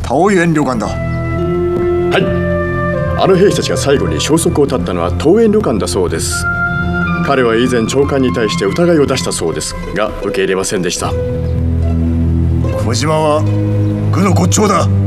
桃園旅館だ。 はい、あの兵士たちが最後に消息を絶ったのは桃園旅館だそうです。彼は以前長官に対して疑いを出したそうですが受け入れませんでした。 小島は愚の骨頂だ。